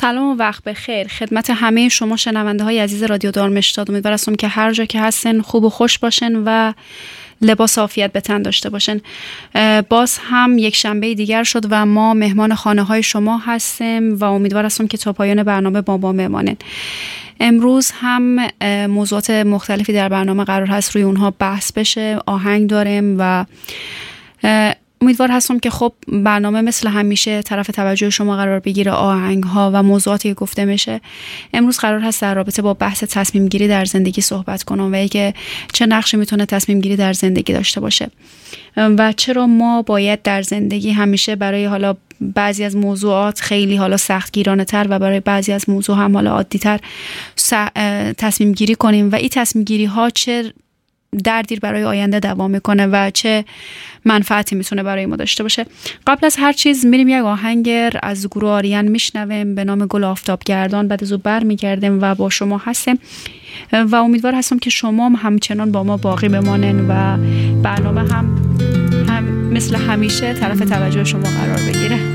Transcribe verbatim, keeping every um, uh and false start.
سلام و وقت بخیر خدمت همه شما شنونده های عزیز رادیو دارمشتاد. امیدوارم که هر جا که هستن خوب و خوش باشن و لباس عافیت به تن داشته باشن. باز هم یک شنبه دیگر شد و ما مهمان خانه های شما هستیم و امیدوارم که تا پایان برنامه با ما بمانن. امروز هم موضوعات مختلفی در برنامه قرار هست روی اونها بحث بشه. آهنگ داریم و امیدوار هستم که خب برنامه مثل همیشه طرف توجه شما قرار بگیره، آهنگ ها و موضوعاتی که گفته میشه. امروز قرار هست در رابطه با بحث تصمیم گیری در زندگی صحبت کنم و اینکه چه نقشی میتونه تصمیم گیری در زندگی داشته باشه و چرا ما باید در زندگی همیشه برای حالا بعضی از موضوعات خیلی حالا سختگیرانه تر و برای بعضی از موضوع هم حالا عادی تر تصمیم گیری کنیم و این تصمیم گیری ها چه دردی برای آینده دوام میکنه و چه منفعتی میتونه برای ما داشته باشه. قبل از هر چیز میریم یک آهنگ از گروه آریان میشنویم به نام گل آفتابگردان. بعد از اون برمیگردیم و با شما هستیم و امیدوار هستم که شما همچنان با ما باقی بمانن و برنامه هم, هم مثل همیشه طرف توجه شما قرار بگیره.